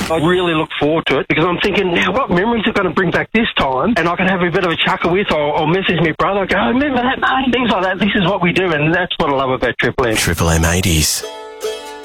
I really look forward to it because I'm thinking, now what memories are going to bring back this time? And I can have a bit of a chuckle with, or message my brother, go, remember that, mate? Things like that. This is what we do, and that's what I love about Triple M. Triple M 80s.